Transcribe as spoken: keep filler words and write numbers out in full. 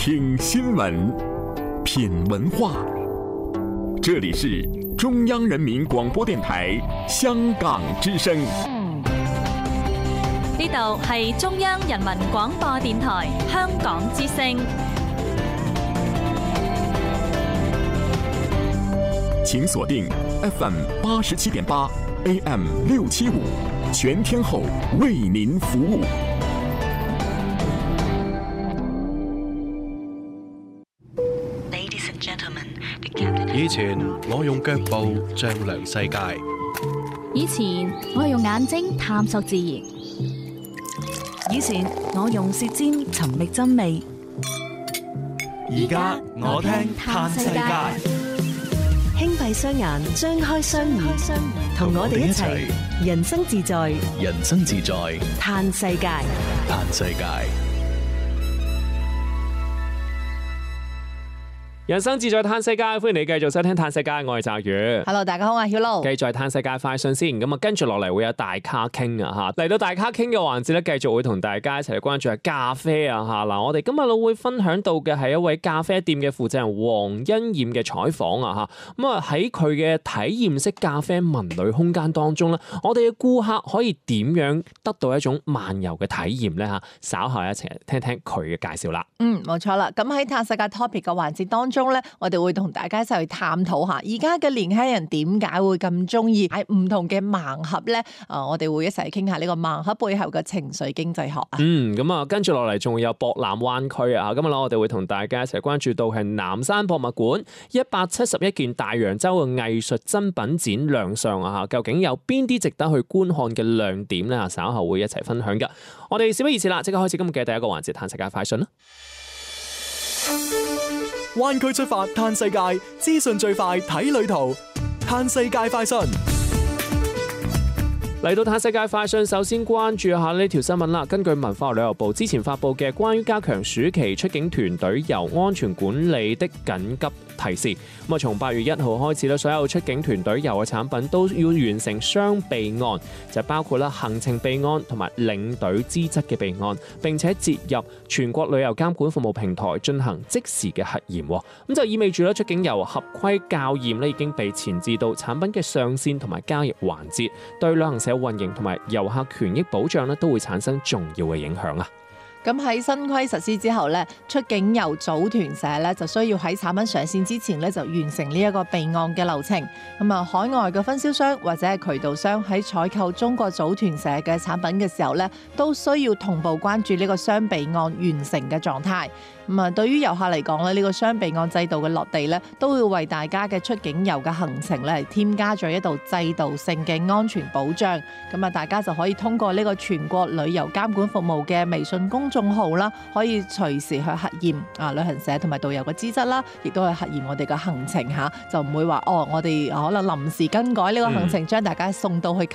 听新闻，品文化。这里是中央人民廣播電台香港之聲。 呢度係中央人民廣播電台香港之聲。 請鎖定 F M 八十七點八 A M 六七五，全天候為您服務。 以前我用腳步丈量世界， 以前我用眼睛探索自然， 以前我用舌尖尋覓真味， 而家我聽嘆世界。 輕閉雙眼，張開雙耳，同我哋一齊人生自在， 人生自在嘆世界， 嘆世界。 人生自在嘆世界，歡迎你繼續收聽嘆世界，我係澤宇。 Hello， 大家好，我係曉露。 繼續係嘆世界快訊先，咁啊跟住落嚟會有大卡傾啊吓，嚟到大卡傾嘅環節咧，繼續會同大家一齊嚟關注下咖啡啊吓。嗱，我哋今日會分享到嘅係一位咖啡店嘅負責人黃欣燕嘅採訪啊吓。咁啊喺佢嘅體驗式咖啡文旅空間當中咧，我哋嘅顧客可以點樣得到一種漫遊嘅體驗咧吓？稍後一齊聽聽佢嘅介紹啦。 嗯，冇錯啦。咁喺嘆世界 topic 嘅環節當中，中咧，我哋會同大家一齊去探討下，而家嘅年輕人點解會咁中意喺唔同嘅盲盒咧？啊，我哋會一齊傾下呢個盲盒背後嘅情緒經濟學啊。 嗯，咁啊，跟住落嚟仲會有博覽灣區啊。今日我哋會同大家一齊關注到係南山博物館一百七十一件大洋洲嘅藝術珍品展亮相啊。究竟有邊啲值得去觀看嘅亮點咧？稍後會一齊分享噶。我哋事不宜遲啦，即刻開始今日嘅第一個環節，嘆世界快訊啦。 灣區出發嘆世界，資訊最快睇旅途，嘆世界快訊。 嚟到嘆世界快訊，首先關注下呢條新聞啦。根據文化旅遊部之前發佈嘅關於加強暑期出境團隊遊安全管理的緊急提示，咁啊，從八月一號開始咧，所有出境團隊遊嘅產品都要完成雙備案，就包括啦行程備案同埋領隊資質嘅備案，並且接入全國旅遊監管服務平台進行即時嘅核驗。咁就意味住咧，出境遊合規校驗咧已經被前置到產品嘅上線同埋交易環節，對旅行社運營同埋遊客權益保障咧都會產生重要嘅影響啊！ 咁喺新規實施之後咧，出境遊組團社咧就需要喺產品上線之前咧就完成呢一個備案嘅流程。咁啊，海外嘅分銷商或者係渠道商喺採購中國組團社嘅產品嘅時候咧，都需要同步關注呢個雙備案完成嘅狀態。咁啊，對於遊客嚟講咧，呢個雙備案制度嘅落地咧，都會為大家嘅出境遊嘅行程咧，添加咗一道制度性嘅安全保障。咁啊，大家就可以通過呢個全國旅遊監管服務嘅微信公眾號啦，可以隨時去核驗啊旅行社同埋導遊嘅資質啦，亦都係核驗我哋嘅行程嚇，就唔會話哦，我哋可能臨時更改呢個行程，將大家送到去